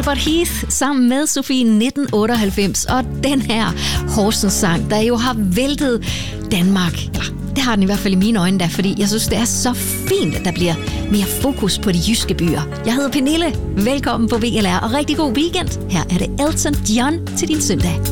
Albert Heath sammen med Sofie 1998, og den her Horsens-sang, der jo har væltet Danmark. Ja, det har den i hvert fald i mine øjne da, fordi jeg synes, det er så fint, at der bliver mere fokus på de jyske byer. Jeg hedder Pernille. Velkommen på VLR, og rigtig god weekend. Her er det Elton John til din søndag.